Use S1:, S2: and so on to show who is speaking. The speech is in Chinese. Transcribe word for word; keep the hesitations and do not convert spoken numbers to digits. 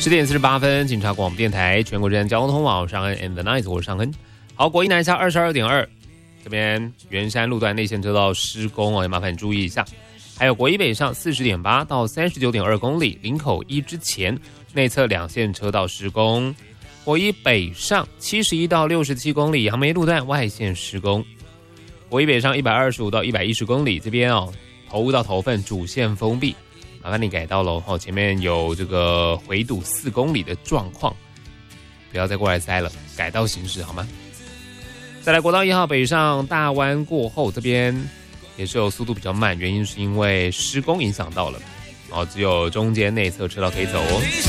S1: 十点四十八分，警察广播电台全国之间交通网上恩 and the night， 我是尚恩。好，国一南下二十二点二，这边圆山路段内线车道施工哦，也麻烦你注意一下。还有国一北上四十点八到三十九点二公里，林口一之前内侧两线车道施工。国一北上七十一到六十七公里，杨梅路段外线施工。国一北上一百二十五到一百一十公里，这边哦头屋到头份主线封闭。麻烦你改道喽，哦，前面有这个回堵四公里的状况，不要再过来塞了，改道行驶好吗？再来国道一号北上大湾过后，这边也是有速度比较慢，原因是因为施工影响到了，哦，只有中间内侧车道可以走哦。